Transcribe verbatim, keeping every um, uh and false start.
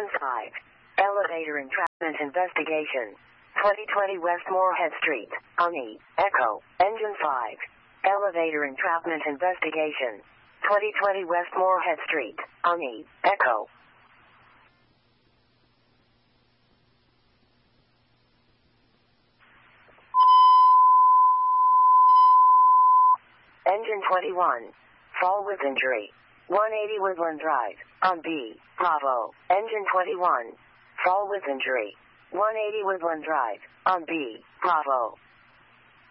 Engine five. Elevator entrapment investigation. twenty twenty West Moorhead Street, Ani, Echo, Engine five. Elevator entrapment investigation. twenty twenty West Moorhead Street, Ani, Echo. Engine twenty-one. Fall with injury. one eighty Woodland Drive, on B, Bravo. Engine twenty-one. Fall with injury. one eighty Woodland Drive, on B, Bravo.